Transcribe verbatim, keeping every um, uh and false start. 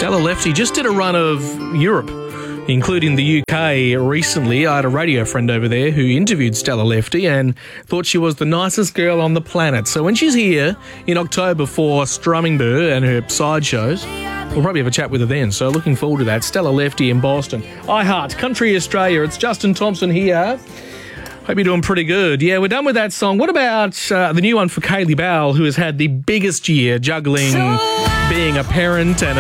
Stella Lefty just did a run of Europe, including the U K recently. I had a radio friend over there who interviewed Stella Lefty and thought she was the nicest girl on the planet. So when she's here in October for Strummingburr and her side shows, we'll probably have a chat with her then. So looking forward to that. Stella Lefty in Boston. I Heart Country Australia. It's Justin Thompson here. Hope you're doing pretty good. Yeah, we're done with that song. What about uh, the new one for Kaylee Bell, who has had the biggest year juggling being a parent and